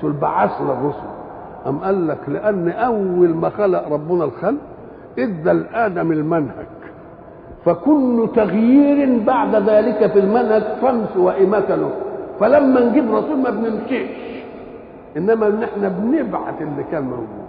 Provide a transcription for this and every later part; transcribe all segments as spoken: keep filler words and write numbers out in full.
الرسل بعثنا الرسل؟ أم قال لك لأن أول ما خلق ربنا الخلق إدى لآدم المنهج، فكل تغيير بعد ذلك في المنهج طمس وإماتة له. فلما نجيب رسول ما بنمشيش، إنما نحن بنبعث اللي كان موجود.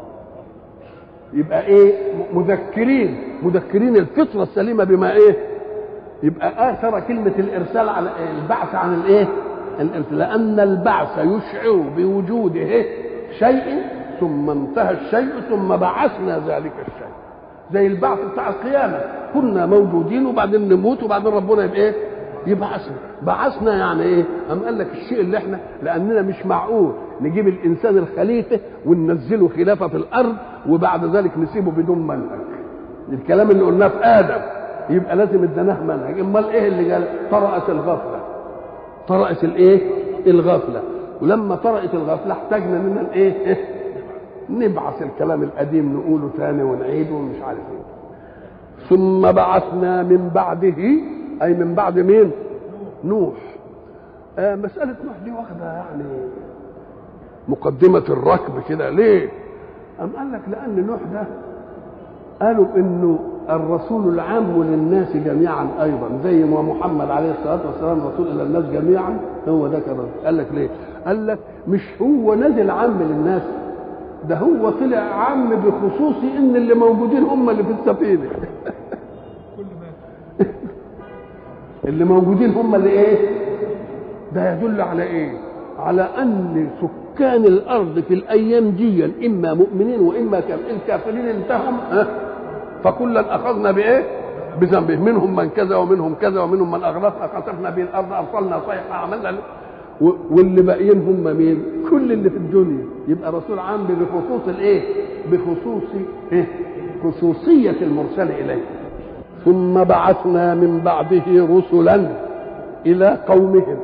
يبقى إيه؟ مذكرين مذكرين الفطرة السليمة بما إيه؟ يبقى آثر كلمة الإرسال على البعث عن الإيه؟ لأن البعث يشعر بوجوده شيء ثم انتهى الشيء ثم بعثنا ذلك الشيء، زي البعث بتاع القيامة، كنا موجودين وبعدين نموت وبعدين ربنا يبقى إيه؟ يبعثنا. بعثنا يعني إيه؟ أم قال لك الشيء اللي إحنا لأننا مش معقول نجيب الإنسان الخليفة وننزله خلافة في الأرض وبعد ذلك نسيبه بدون منهج. الكلام اللي قلناه في آدم يبقى لازم ادناه منهج. امال ايه اللي قال؟ طرأت الغفله طرأت الايه؟ الغفله. ولما طرأت الغفله احتاجنا اننا الايه؟ نبعث الكلام القديم نقوله ثاني ونعيده ومش عارف ايه. ثم بعثنا من بعده، اي من بعد مين؟ نوح. آه مساله نوح دي واخده يعني مقدمه الركب كده. ليه؟ أم قال لك لان نوح ده قالوا انه الرسول العام للناس جميعا ايضا، زي ما محمد عليه الصلاه والسلام رسول الى الناس جميعا، هو ده كمان. قال لك ليه؟ قال لك مش هو نزل عام للناس، ده هو طلع عام بخصوص ان اللي موجودين هم اللي في السفينه. اللي موجودين هم اللي ايه؟ ده يدل على ايه؟ على ان سكان الارض في الايام دي اما مؤمنين واما كافرين. الكافرين انتهم ها فكلا اخذنا بايه؟ بذنبه، منهم من كذا ومنهم كذا ومنهم من اغرقنا خسفنا به الارض ارسلنا صيحه عملنا، واللي باقيين هم مين؟ كل اللي في الدنيا. يبقى رسول عام بخصوص الايه؟ بخصوص ايه؟ خصوصيه المرسل اليه. ثم بعثنا من بعده رسلا الى قومهم.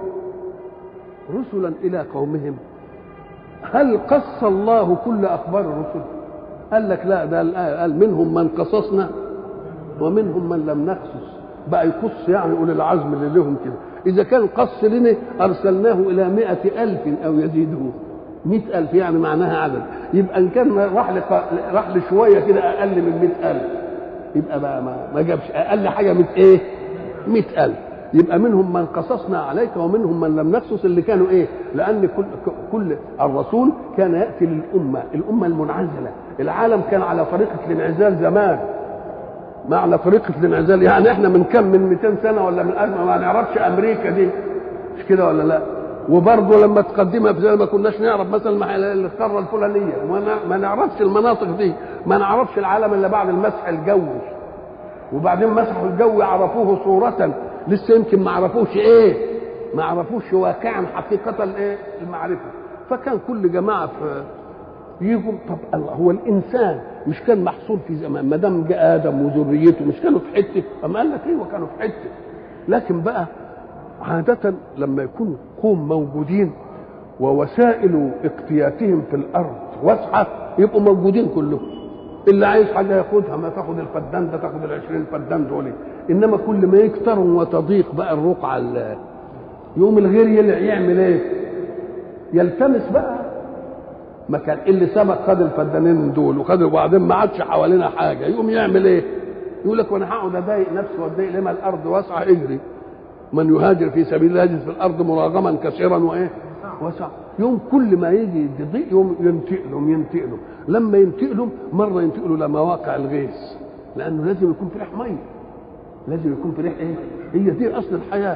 رسلا الى قومهم، هل قص الله كل اخبار الرسل؟ قال لك لا، ده الآية قال منهم من قصصنا ومنهم من لم نقصص. بقى يقص يعني يقول العزم اللي لهم كده. إذا كان قص لنا أرسلناه إلى مئة ألف أو يزيده، مئة ألف يعني معناها عدد. يبقى إن كان راح راح لشوية كده أقل من مئة ألف، يبقى بقى ما, ما جابش أقل حاجة مئة إيه؟ مئة ألف. يبقى منهم من قصصنا عليك ومنهم من لم نقصص، اللي كانوا ايه؟ لان كل كل الرسول كان ياتي للامه، الامه المنعزله. العالم كان على طريقه الانعزال زمان، ما على طريقه الانعزال. يعني احنا من كم من مئتين سنه ولا من ألف ما نعرفش امريكا دي، مش كده ولا لا؟ وبرضه لما تقدمها في ما كناش نعرف مثلا القاره الفلانيه، ما نعرفش المناطق دي، ما نعرفش العالم الا بعد المسح الجوي. وبعدين مسحوا الجو عرفوه صورة، لسه يمكن ما عرفوش ايه؟ ما عرفوش واقعا حقيقة الايه؟ المعرفة. فكان كل جماعة في يجوا. طب الله، هو الانسان مش كان محصور في زمان؟ ما دام جاء ادم وذريته مش كانوا في حتة؟ اما قال لك ايوه كانوا في حتة. لكن بقى عادة لما يكون قوم موجودين ووسائل اقتياتهم في الارض واسعة يبقوا موجودين كلهم. اللي عايز حاجه ياخدها، ما تاخد الفدان ده تاخد العشرين فدان دول. انما كل ما يكتروا وتضيق بقى الرقعه، يوم الغير يلع يعمل ايه؟ يلتمس بقى مكان. اللي سبق خد الفدانين دول وخد، وبعدين ما عادش حوالينا حاجه، يقوم يعمل ايه؟ يقول لك وانا هقعد اضايق نفسي واتضايق لما الارض واسعه. اجري من يهاجر في سبيل الله يجد في الارض مراغما كثيرا وايه؟ واسع. يوم كل ما يجي يضيق يوم ينتقلهم ينتقلهم لما ينتقلهم مره ينتقلوا لمواقع الغيث، لانه لازم يكون في ريح ميه، لازم يكون في ريح ايه؟ هي دي اصل الحياه.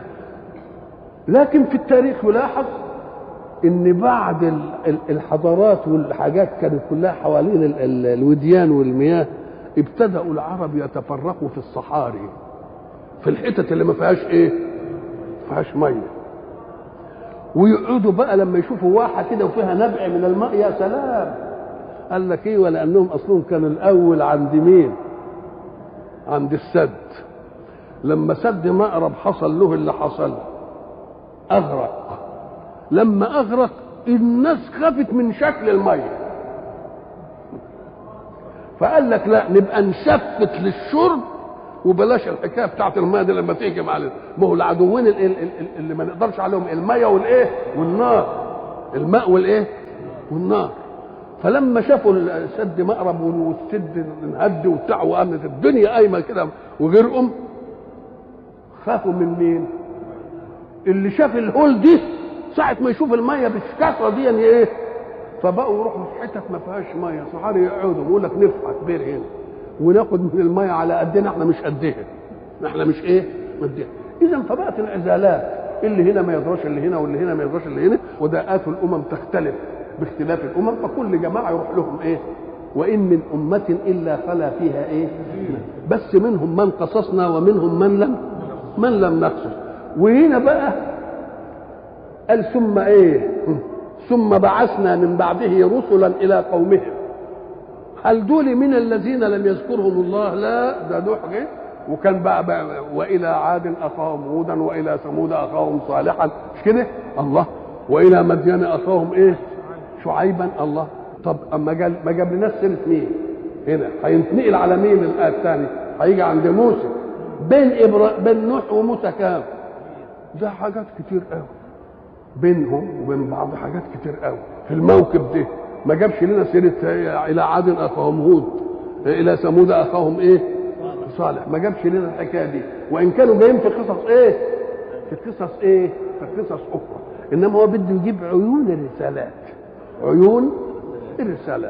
لكن في التاريخ يلاحظ ان بعد الحضارات والحاجات كانت كلها حوالين الوديان والمياه، ابتدأوا العرب يتفرقوا في الصحاري، في الحتت اللي ما فيهاش ايه؟ ما فيهاش ميه. ويقعدوا بقى لما يشوفوا واحه كده وفيها نبع من الماء، يا سلام. قال لك ايه؟ ولانهم اصلهم كانوا الاول عند مين؟ عند السد. لما سد مأرب حصل له اللي حصل، اغرق. لما اغرق الناس خافت من شكل الميه، فقال لك لا، نبقى نشفت للشرب وبلاش الحكايه بتاعت الميه دي لما تهجم علينا. ما هو العدوين اللي ما نقدرش عليهم الميه والايه؟ والنار. الماء والايه؟ والنار. فلما شافوا السد مقرب والسد انهد وبتاع وقامت الدنيا قايمه كده وغرقهم، خافوا من مين؟ اللي شاف الهول دي ساعه ما يشوف الميه بالكثره دي يعني ايه، فبقوا يروحوا في حتت ما فيهاش ميه، صحاري يقعدوا يقول لك نفحت بير هنا وناخد من الميه على قدنا، احنا مش قدها، احنا مش ايه قدها. اذا فبقت العزالات اللي هنا ما يضرش اللي هنا واللي هنا ما يضرش اللي هنا، وداءات الامم تختلف باختلاف الامم، فكل جماعه يروح لهم ايه، وان من امه الا خلا فيها ايه، بس منهم من قصصنا ومنهم من لم من لم نقصص. وهنا بقى قال ثم ايه، ثم بعثنا من بعده رسلا الى قومهم. هل دول من الذين لم يذكرهم الله؟ لا، ده نوح جه وكان بقى, بقى والى عاد اخاهم هودا والى ثمود اخاهم صالحا، مش كده؟ الله. والى مدين اخاهم ايه؟ شعيبا. الله. طب اما جاب ما جاب لناش سيره مين؟ هنا هينتقل على مين الايه الثاني؟ هيجي عند موسى. بين إبرا... بين نوح وموسى كام؟ ده حاجات كتير قوي بينهم وبين بعض، حاجات كتير قوي في الموكب ده. ما جابش لنا سيره الى عاد اخاهم هود، الى ثمود اخاهم ايه؟ صالح. ما جابش لنا الحكايه دي، وان كانوا جايين في قصص ايه؟ في قصص ايه؟ في قصص اخرى، انما هو بده يجيب عيون الرسالات، عيون الرسالات.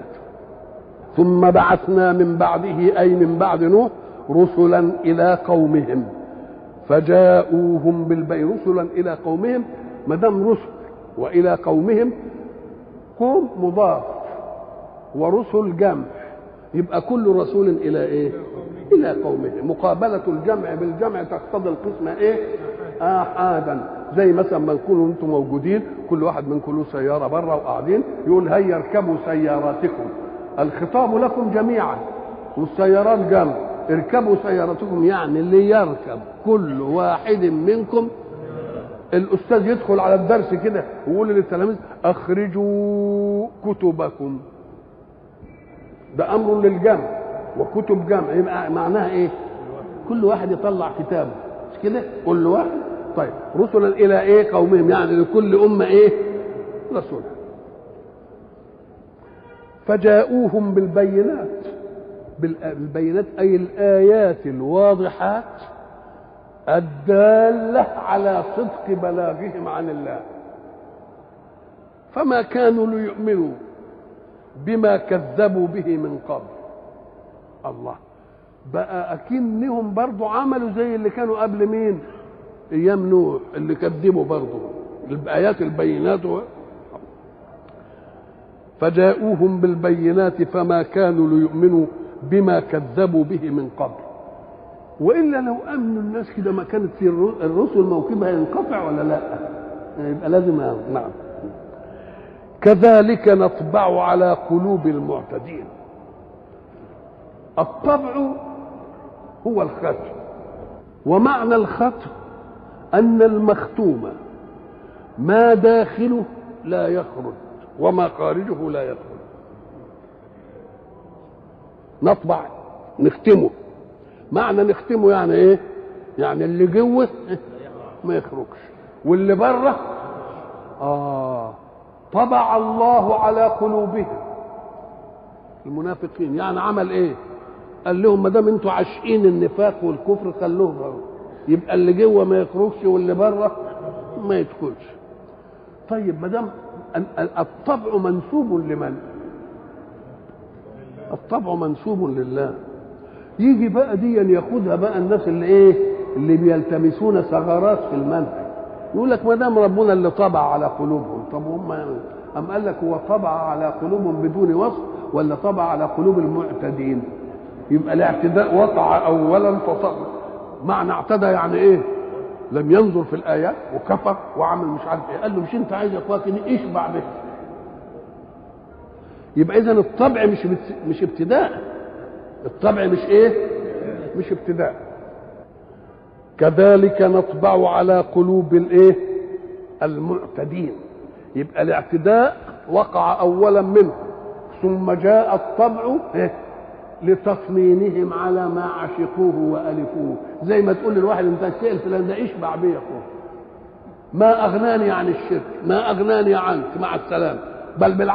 ثم بعثنا من بعده اي من بعد نوح رسلا الى قومهم فجاءوهم بالبين. رسلا الى قومهم، ما دام رسل والى قومهم، قوم مضاف ورسل جمع، يبقى كل رسول الى ايه؟ الى قومه. مقابله الجمع بالجمع تقتضي القسمه ايه؟ احادا. زي مثلا ما تكونوا انتم موجودين كل واحد منكم له سياره بره وقاعدين، يقول هيا اركبوا سياراتكم، الخطاب لكم جميعا والسيارات جمع، اركبوا سيارتكم، يعني اللي يركب كل واحد منكم. الاستاذ يدخل على الدرس كده ويقول للتلاميذ اخرجوا كتبكم، ده امر للجمع، وكتب جمع يبقى معناها ايه؟ كل واحد يطلع كتابه، مش كده؟ كل واحد. طيب رسلا الى ايه؟ قومهم، يعني لكل امه ايه؟ رسول. فجاءوهم بالبينات، بالبينات اي الايات الواضحات الداله على صدق بلاغهم عن الله، فما كانوا ليؤمنوا بما كذبوا به من قبل. الله. بقى اكنهم برضو عملوا زي اللي كانوا قبل مين؟ ايام نوح اللي كذبوا برضو الايات البينات. فجاءوهم بالبينات فما كانوا ليؤمنوا بما كذبوا به من قبل. والا لو امنوا الناس كده ما كانت في الرسل موكبها ينقطع ولا لا؟ يبقى لازم. نعم. كذلك نطبع على قلوب المعتدين. الطبع هو الختم، ومعنى الختم ان المختوم ما داخله لا يخرج وما خارجه لا يدخل. نطبع نختمه، معنى نختمه يعني ايه؟ يعني اللي جوه ما يخرجش واللي بره اه طبع الله على قلوبهم المنافقين. يعني عمل ايه؟ قال لهم ما دام انتوا عاشقين النفاق والكفر خلوه بره، يبقى اللي جوه ما يخرجش واللي بره ما يدخلش. طيب ما دام الطبع منسوب لمن؟ الطبع منسوب لله. يجي بقى دي ياخدها بقى الناس اللي ايه؟ اللي بيلتمسون ثغرات في المنهج، يقول لك ما دام ربنا اللي طبع على قلوبهم، طب هم أم قال لك هو طبع على قلوبهم بدون وصف ولا طبع على قلوب المعتدين؟ يبقى الاعتداء وقع اولا فصبر. معنى اعتدى يعني ايه؟ لم ينظر في الايات وكفر وعمل مش عارف ايه. قال له مش انت عايز يا اخواتي اشبع به. يبقى اذا الطبع مش مش ابتداء، الطبع مش ايه؟ مش ابتداء. كذلك نطبع على قلوب الايه؟ المعتدين. يبقى الاعتداء وقع اولا منه ثم جاء الطبع إيه؟ لتطمينهم على ما عشقوه والفوه. زي ما تقول للواحد انت سئل فلان ده اشبع بيه يا اخوه، ما اغناني عن الشرك، ما اغناني عنك، مع السلامه. بل بالعكس